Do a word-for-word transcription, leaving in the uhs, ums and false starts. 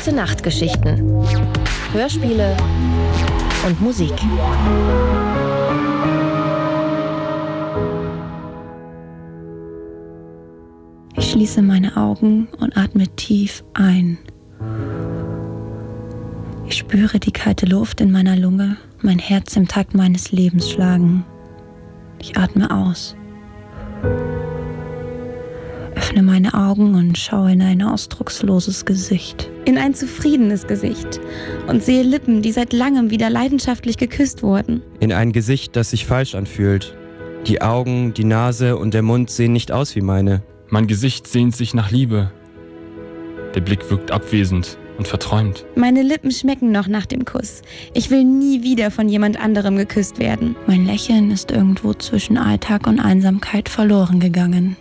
Gute Nachtgeschichten, Hörspiele und Musik. Ich schließe meine Augen und atme tief ein. Ich spüre die kalte Luft in meiner Lunge, mein Herz im Takt meines Lebens schlagen. Ich atme aus. Öffne meine Augen und schaue in ein ausdrucksloses Gesicht. In ein zufriedenes Gesicht und sehe Lippen, die seit langem wieder leidenschaftlich geküsst wurden. In ein Gesicht, das sich falsch anfühlt. Die Augen, die Nase und der Mund sehen nicht aus wie meine. Mein Gesicht sehnt sich nach Liebe. Der Blick wirkt abwesend und verträumt. Meine Lippen schmecken noch nach dem Kuss. Ich will nie wieder von jemand anderem geküsst werden. Mein Lächeln ist irgendwo zwischen Alltag und Einsamkeit verloren gegangen.